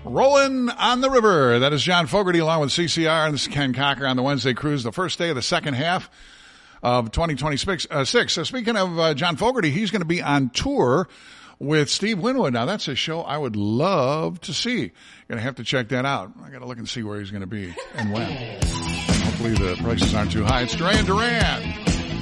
Rolling on the River. That is John Fogerty along with CCR, and this is Ken Cocker on the Wednesday Cruise, the first day of the second half of 2026. Speaking of John Fogerty, he's going to be on tour with Steve Winwood. Now, that's a show I would love to see. Going to have to check that out. I got to look and see where he's going to be and when. Hopefully the prices aren't too high. It's Duran Duran.